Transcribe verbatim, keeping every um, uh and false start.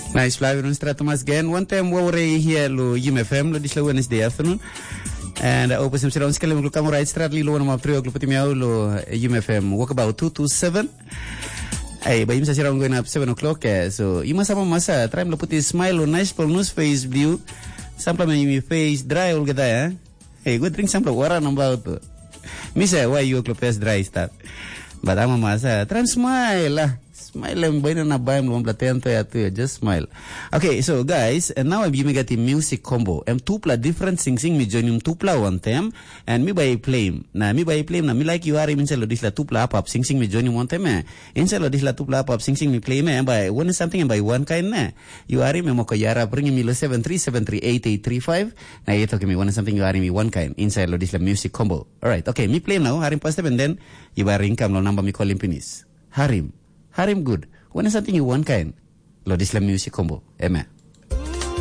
Nice Flavio non strato mas again. One time we were here lo Yim F M lo disla Wednesday afternoon. And uh, opus msira onskele mglu kamo right strat li lo na maprio glu pati miao lo Yim F M. Walk about two to seven. Ay, ba imsa sira going up seven o'clock. Eh. So ima sama masa try lo puti smile on nice for news face view. Sample me mi face dry ul gada eh. Hey, go drink sample water namba to. Misa why you clo face dry start. But ama masa try smile lah. Smile and boy na bayam lo platean to ya to just smile. Okay, so guys, and now I'm giving a music combo. I'm two pla different sing sing mi join um two pla one time and me by play. Na me by play na me like you are in selo disla two pla pop sing sing mi join one time eh. In selo disla two pla pop sing sing mi play me by one something and by one kind na. You are me mo kayara bring me lo seven three seven three eight eight three five. Na you talk me one something you are me one kind inside lo disla music combo. All right. Okay, me play now. Harim paste and then you are income lo number me call him pinis. Harim. Harim good. When is something you want kind? Lo disla music combo. Ema.